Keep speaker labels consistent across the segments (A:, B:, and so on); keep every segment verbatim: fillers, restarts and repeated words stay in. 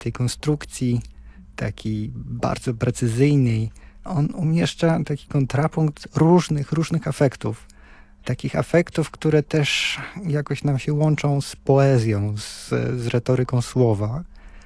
A: tej konstrukcji takiej bardzo precyzyjnej, on umieszcza taki kontrapunkt różnych, różnych afektów. Takich afektów, które też jakoś nam się łączą z poezją, z, z retoryką słowa,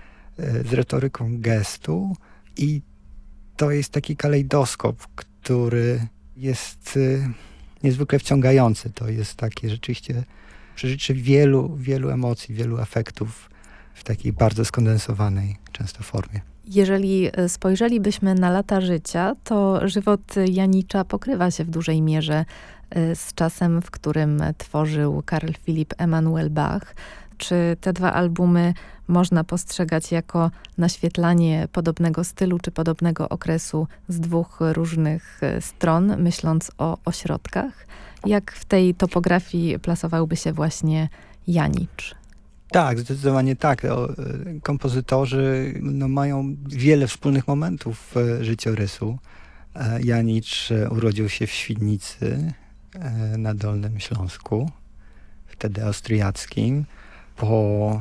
A: z retoryką gestu. I to jest taki kalejdoskop, który jest niezwykle wciągający. To jest takie rzeczywiście przeżycie wielu, wielu emocji, wielu afektów w takiej bardzo skondensowanej często formie.
B: Jeżeli spojrzelibyśmy na lata życia, to żywot Janicza pokrywa się w dużej mierze z czasem, w którym tworzył Karl Philipp Emanuel Bach. Czy te dwa albumy można postrzegać jako naświetlanie podobnego stylu czy podobnego okresu z dwóch różnych stron, myśląc o ośrodkach? Jak w tej topografii plasowałby się właśnie Janicz?
A: Tak, zdecydowanie tak. O, kompozytorzy no, mają wiele wspólnych momentów życiorysu. Janicz urodził się w Świdnicy na Dolnym Śląsku, wtedy austriackim. Po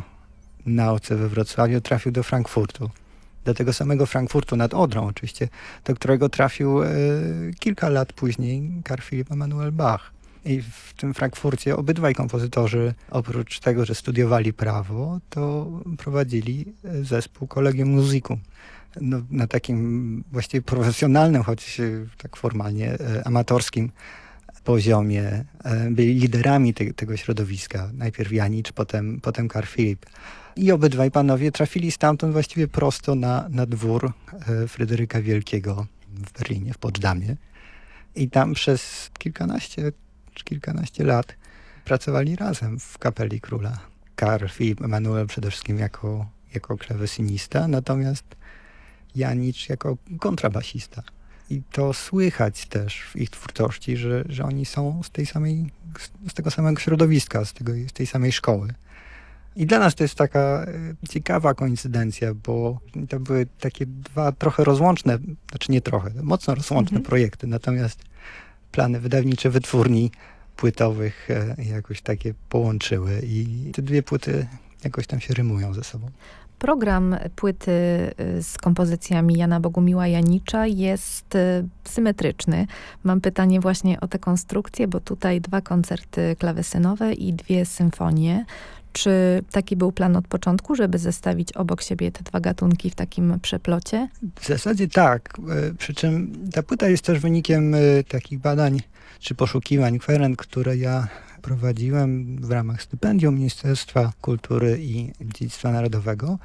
A: nauce we Wrocławiu trafił do Frankfurtu. Do tego samego Frankfurtu nad Odrą oczywiście, do którego trafił e, kilka lat później Karl Philipp Emanuel Bach. I w tym Frankfurcie obydwaj kompozytorzy, oprócz tego, że studiowali prawo, to prowadzili zespół Collegium Musicum. No, na takim właściwie profesjonalnym, choć tak formalnie e, amatorskim poziomie. E, byli liderami te, tego środowiska. Najpierw Janicz, potem, potem Karl Philipp. I obydwaj panowie trafili stamtąd właściwie prosto na, na dwór e, Fryderyka Wielkiego w Berlinie, w Poczdamie. I tam przez kilkanaście czy kilkanaście lat pracowali razem w Kapeli Króla. Karl Philipp Emanuel przede wszystkim jako, jako klawesynista, natomiast Janicz jako kontrabasista. I to słychać też w ich twórczości, że, że oni są z tej samej, z tego samego środowiska, z, tego, z tej samej szkoły. I dla nas to jest taka ciekawa koincydencja, bo to były takie dwa trochę rozłączne, znaczy nie trochę, mocno rozłączne mhm. projekty, natomiast plany wydawnicze wytwórni płytowych jakoś takie połączyły i te dwie płyty jakoś tam się rymują ze sobą.
B: Program płyty z kompozycjami Jana Bogumiła Janicza jest symetryczny. Mam pytanie właśnie o tę konstrukcję, bo tutaj dwa koncerty klawesynowe i dwie symfonie. Czy taki był plan od początku, żeby zestawić obok siebie te dwa gatunki w takim przeplocie?
A: W zasadzie tak. Przy czym ta płyta jest też wynikiem takich badań czy poszukiwań, kwerend, które ja prowadziłem w ramach stypendium Ministerstwa Kultury i Dziedzictwa Narodowego.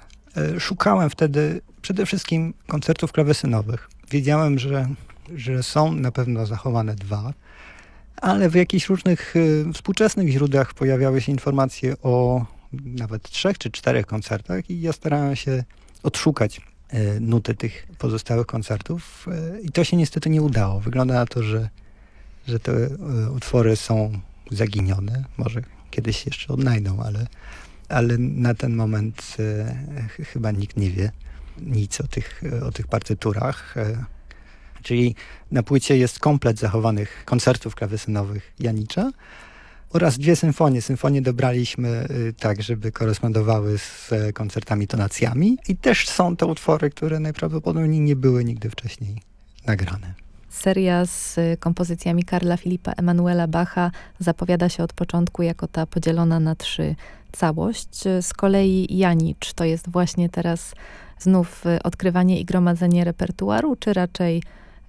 A: Szukałem wtedy przede wszystkim koncertów klawesynowych. Wiedziałem, że, że są na pewno zachowane dwa, ale w jakichś różnych y, współczesnych źródłach pojawiały się informacje o nawet trzech czy czterech koncertach i ja starałem się odszukać y, nuty tych pozostałych koncertów y, i to się niestety nie udało. Wygląda na to, że, że te y, utwory są zaginione. Może kiedyś się jeszcze odnajdą, ale, ale na ten moment y, chyba nikt nie wie nic o tych, o tych partyturach. Y, Czyli na płycie jest komplet zachowanych koncertów klawesynowych Janicza oraz dwie symfonie. Symfonie dobraliśmy y, tak, żeby korespondowały z y, koncertami tonacjami. I też są to utwory, które najprawdopodobniej nie były nigdy wcześniej nagrane.
B: Seria z kompozycjami Karla Philippa Emanuela Bacha zapowiada się od początku jako ta podzielona na trzy całość. Z kolei Janicz to jest właśnie teraz znów odkrywanie i gromadzenie repertuaru, czy raczej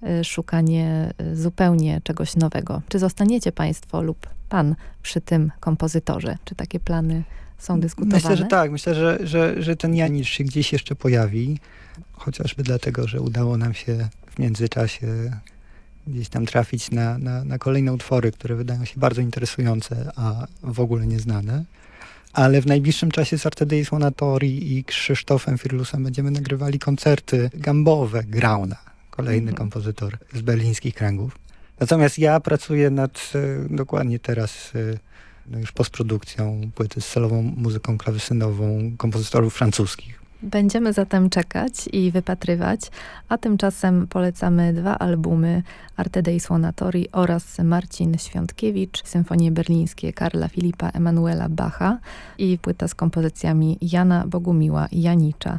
B: szukanie zupełnie czegoś nowego? Czy zostaniecie państwo lub pan przy tym kompozytorze? Czy takie plany są dyskutowane?
A: Myślę, że tak. Myślę, że, że, że ten Janicz się gdzieś jeszcze pojawi. Chociażby dlatego, że udało nam się w międzyczasie gdzieś tam trafić na, na, na kolejne utwory, które wydają się bardzo interesujące, a w ogóle nieznane. Ale w najbliższym czasie z Arte dei Suonatori i Krzysztofem Firlusem będziemy nagrywali koncerty gambowe Grauna, kolejny mm-hmm. kompozytor z berlińskich kręgów. Natomiast ja pracuję nad e, dokładnie teraz e, no już postprodukcją płyty z solową muzyką klawesynową kompozytorów francuskich.
B: Będziemy zatem czekać i wypatrywać, a tymczasem polecamy dwa albumy Arte dei Suonatori oraz Marcin Świątkiewicz, Symfonie berlińskie Karla Filipa Emanuela Bacha i płyta z kompozycjami Jana Bogumiła Janicza.